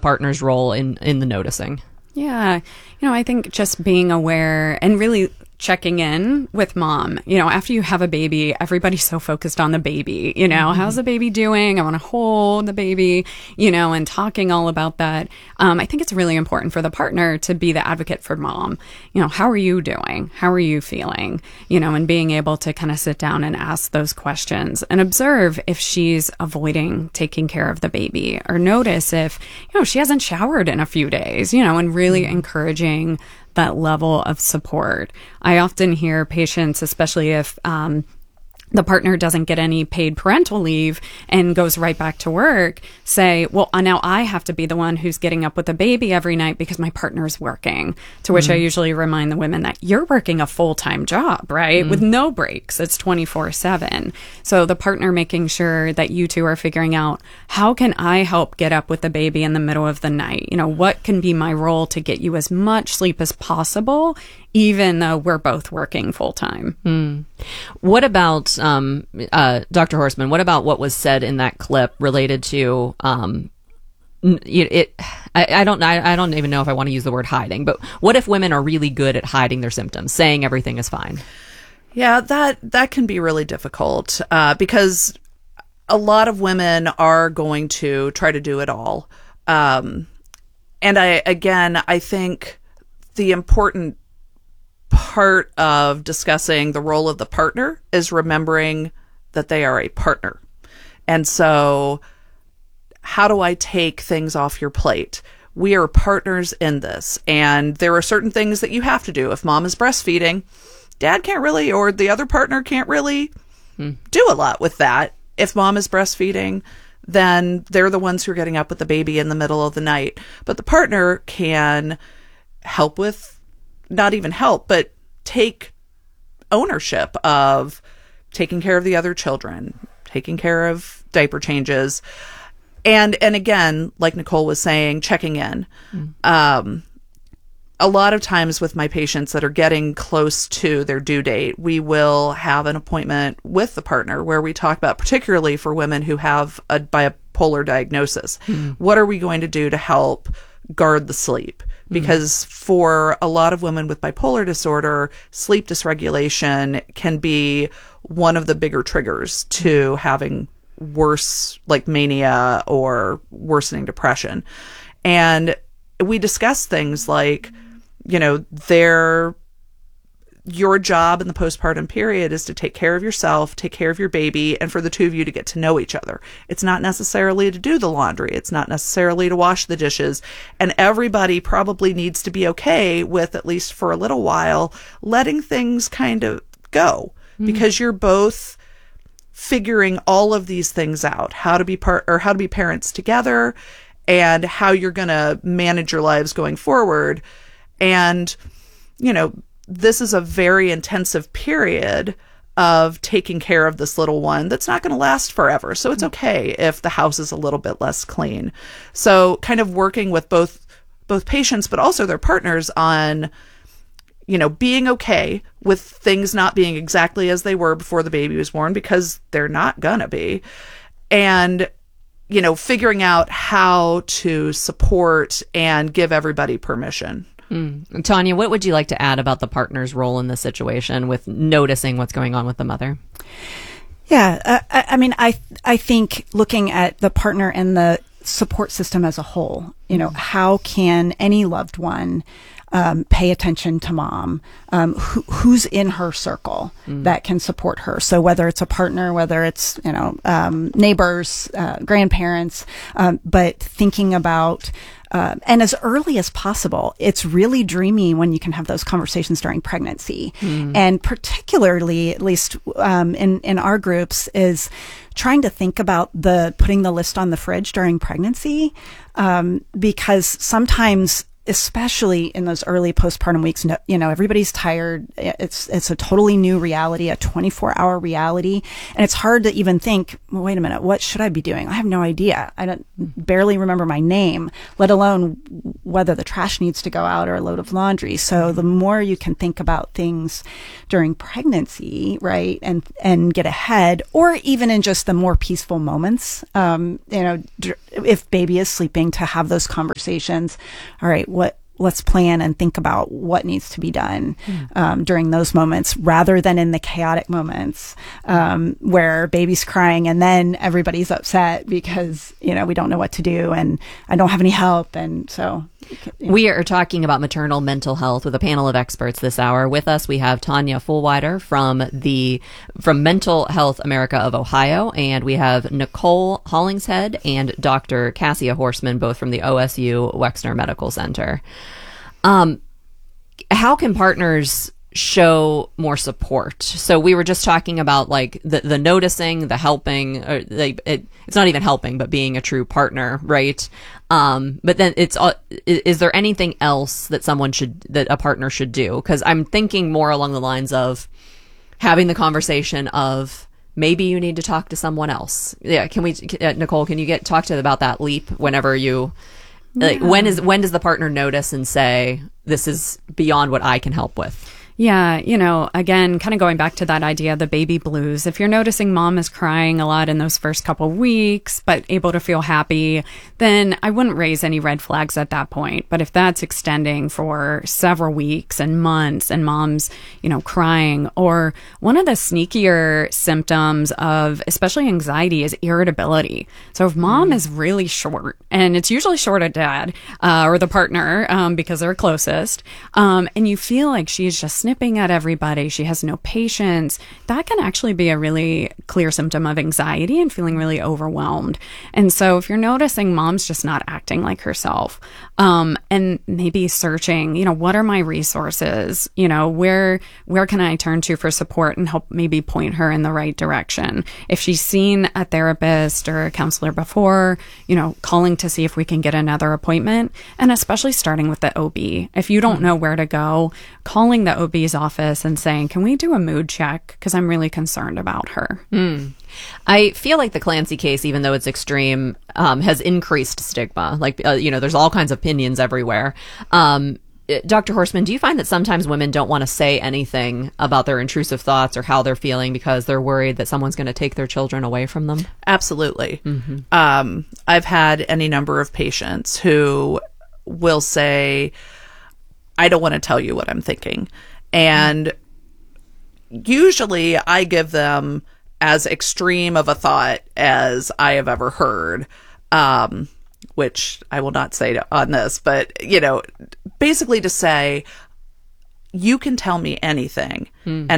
partner's role in the noticing? Yeah. I think just being aware and really checking in with mom. After you have a baby, everybody's so focused on the baby. How's the baby doing? I want to hold the baby, and talking all about that. I think it's really important for the partner to be the advocate for mom. How are you doing? How are you feeling? And being able to kind of sit down and ask those questions and observe if she's avoiding taking care of the baby, or notice if, she hasn't showered in a few days, and really encouraging that level of support. I often hear patients, especially if the partner doesn't get any paid parental leave and goes right back to work, say, well, now I have to be the one who's getting up with the baby every night because my partner's working. To which I usually remind the women that you're working a full-time job, right? With no breaks. It's 24/7. So the partner making sure that you two are figuring out, how can I help get up with the baby in the middle of the night? What can be my role to get you as much sleep as possible, even though we're both working full-time? What about, Dr. Horstman, what about what was said in that clip related to, I don't even know if I want to use the word hiding, but what if women are really good at hiding their symptoms, saying everything is fine? Yeah, that can be really difficult, because a lot of women are going to try to do it all. And I think the important part of discussing the role of the partner is remembering that they are a partner. And so, how do I take things off your plate? We are partners in this, and there are certain things that you have to do. If mom is breastfeeding, dad can't really, or the other partner can't really do a lot with that. If mom is breastfeeding, then they're the ones who are getting up with the baby in the middle of the night. But the partner can help with, not even help, but take ownership of taking care of the other children, taking care of diaper changes. And again, like Nicole was saying, checking in. A lot of times with my patients that are getting close to their due date, we will have an appointment with the partner where we talk about, particularly for women who have a bipolar diagnosis, what are we going to do to help guard the sleep? Because for a lot of women with bipolar disorder, sleep dysregulation can be one of the bigger triggers to having worse, like mania or worsening depression. And we discuss things like, your job in the postpartum period is to take care of yourself, take care of your baby, and for the two of you to get to know each other. It's not necessarily to do the laundry. It's not necessarily to wash the dishes. And everybody probably needs to be okay with, at least for a little while, letting things kind of go, because you're both figuring all of these things out, how to be parents together, and how you're going to manage your lives going forward. And, this is a very intensive period of taking care of this little one that's not going to last forever. So it's okay if the house is a little bit less clean. So kind of working with both patients, but also their partners on, being okay with things not being exactly as they were before the baby was born, because they're not gonna be. And, figuring out how to support and give everybody permission. Tanya, what would you like to add about the partner's role in this situation with noticing what's going on with the mother? Yeah, I think looking at the partner and the support system as a whole, how can any loved one pay attention to mom, who's in her circle that can support her. So whether it's a partner, whether it's, neighbors, grandparents, but thinking about, and as early as possible, it's really dreamy when you can have those conversations during pregnancy. And particularly, at least in our groups, is trying to think about putting the list on the fridge during pregnancy, because sometimes especially in those early postpartum weeks, everybody's tired. It's a totally new reality, a 24-hour reality. And it's hard to even think, well, wait a minute, what should I be doing? I have no idea. I don't barely remember my name, let alone whether the trash needs to go out or a load of laundry. So the more you can think about things during pregnancy, right, and get ahead, or even in just the more peaceful moments, if baby is sleeping, to have those conversations. All right, let's plan and think about what needs to be done during those moments, rather than in the chaotic moments where baby's crying and then everybody's upset because we don't know what to do and I don't have any help. And so we are talking about maternal mental health with a panel of experts this hour. With us, we have Tanya Fullwider from Mental Health America of Ohio, and we have Nicole Hollingshead and Dr. Cassia Horstman, both from the OSU Wexner Medical Center. How can partners show more support? So we were just talking about like the noticing, the helping, or it's not even helping, but being a true partner, right? But then is there anything else that a partner should do? Because I'm thinking more along the lines of having the conversation of maybe you need to talk to someone else. Yeah. Nicole, can you talk to about that leap whenever you, like, when does the partner notice and say, this is beyond what I can help with? Yeah, again, kind of going back to that idea of the baby blues. If you're noticing mom is crying a lot in those first couple weeks, but able to feel happy, then I wouldn't raise any red flags at that point. But if that's extending for several weeks and months and mom's, crying, or one of the sneakier symptoms of especially anxiety is irritability. So if mom is really short, and it's usually short at dad or the partner because they're closest, and you feel like she's just snipping at everybody, she has no patience, that can actually be a really clear symptom of anxiety and feeling really overwhelmed. And so if you're noticing mom's just not acting like herself, and maybe searching, what are my resources? Where can I turn to for support and help maybe point her in the right direction? If she's seen a therapist or a counselor before, calling to see if we can get another appointment, and especially starting with the OB. If you don't know where to go, calling the OB's office and saying, can we do a mood check? Because I'm really concerned about her. I feel like the Clancy case, even though it's extreme, has increased stigma. Like, there's all kinds of opinions everywhere. Dr. Horstman, do you find that sometimes women don't want to say anything about their intrusive thoughts or how they're feeling because they're worried that someone's going to take their children away from them? Absolutely. I've had any number of patients who will say, I don't want to tell you what I'm thinking. And usually I give them as extreme of a thought as I have ever heard, which I will not say on this, but, basically to say, you can tell me anything and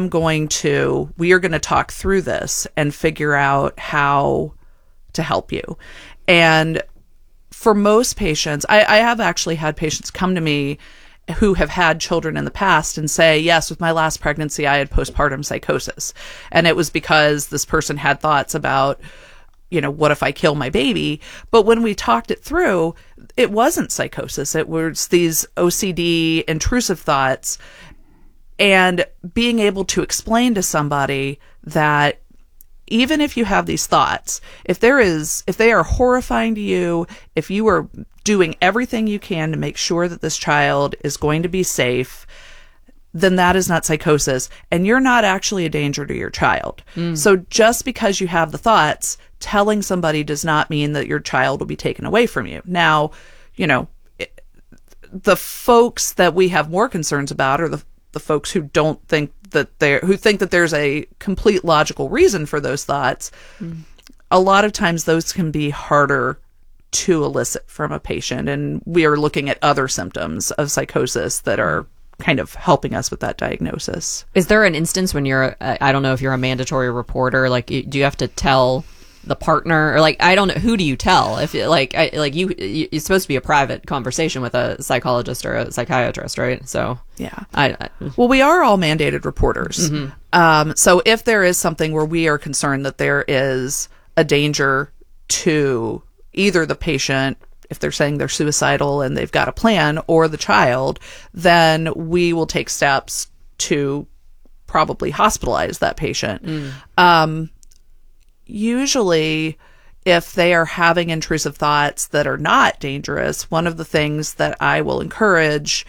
we are going to talk through this and figure out how to help you. And for most patients, I have actually had patients come to me who have had children in the past and say, yes, with my last pregnancy, I had postpartum psychosis. And it was because this person had thoughts about, what if I kill my baby? But when we talked it through, it wasn't psychosis. It was these OCD intrusive thoughts, and being able to explain to somebody that even if you have these thoughts, if they are horrifying to you, if you are doing everything you can to make sure that this child is going to be safe, then that is not psychosis, and you're not actually a danger to your child. So just because you have the thoughts, telling somebody does not mean that your child will be taken away from you. Now, the folks that we have more concerns about are the folks who think that there's a complete logical reason for those thoughts. A lot of times those can be harder to elicit from a patient, and we are looking at other symptoms of psychosis that are kind of helping us with that diagnosis. Is there an instance when I don't know if you're a mandatory reporter, like, do you have to tell the partner, or like, I don't know, who do you tell? If it's supposed to be a private conversation with a psychologist or a psychiatrist, right? So yeah, well, we are all mandated reporters. So if there is something where we are concerned that there is a danger to either the patient if they're saying they're suicidal and they've got a plan, or the child, then we will take steps to probably hospitalize that patient. Usually, if they are having intrusive thoughts that are not dangerous, one of the things that I will encourage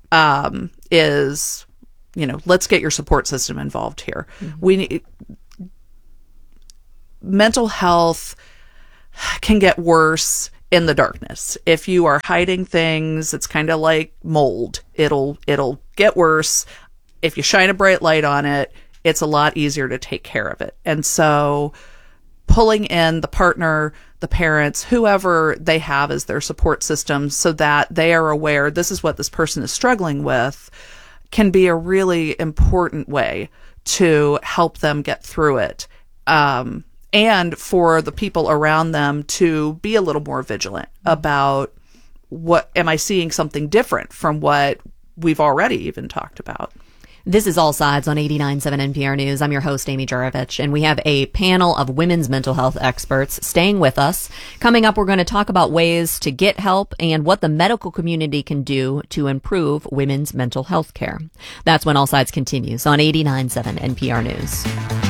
is, let's get your support system involved here. Mental health can get worse in the darkness. If you are hiding things, it's kind of like mold. It'll get worse. If you shine a bright light on it, it's a lot easier to take care of it. And so pulling in the partner, the parents, whoever they have as their support system, so that they are aware this is what this person is struggling with, can be a really important way to help them get through it. And for the people around them to be a little more vigilant about, what am I seeing something different from what we've already even talked about? This is All Sides on 89.7 NPR News. I'm your host, Amy Juravich, and we have a panel of women's mental health experts staying with us. Coming up, we're going to talk about ways to get help and what the medical community can do to improve women's mental health care. That's when All Sides continues on 89.7 NPR News.